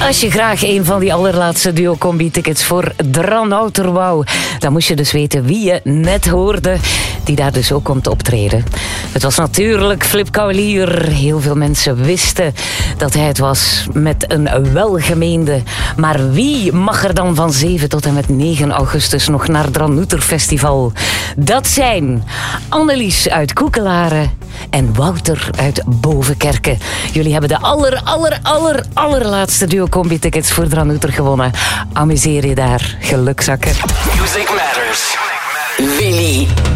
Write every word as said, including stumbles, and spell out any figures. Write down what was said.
Als je graag een van die allerlaatste duo-combi-tickets voor Dranouter wou, dan moest je dus weten wie je net hoorde, die daar dus ook komt optreden. Het was natuurlijk Flip Cavalier. Heel veel mensen wisten dat hij het was met een welgemeende. Maar wie mag er dan van zeven tot en met negen augustus nog naar Dranouter Festival? Dat zijn Annelies uit Koekelaren en Wouter uit Bovenkerke. Jullie hebben de aller, aller, aller, allerlaatste duo-combi-tickets voor Dranouter gewonnen. Amuseer je daar. Gelukzakken. Music Matters. Willy